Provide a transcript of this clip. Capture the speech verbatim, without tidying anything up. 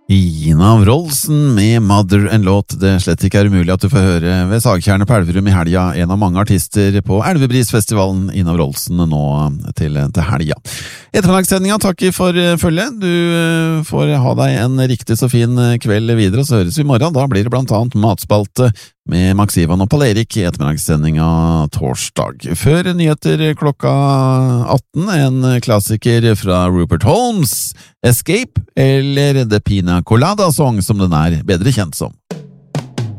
Ina Wroldsen med Mother, en låt det slett ikke er umulig at du får høre ved Sagtjernet på Elverum i helga, en av mange artister på Elvebrisfestivalen. Ina Wroldsen nå til, til helga. Ettermiddagssendinga takker for følget. Du får ha deg en riktig så fin kveld videre, og så høres vi i morgen. Da blir det blant annet matspalte med Max Ivan og Pall Erik i ettermiddagssendinga torsdag. Før nyheter klokka atten, en klassiker fra Rupert Holmes, Escape, eller The Pina Colada Song, som den er bedre kjent som.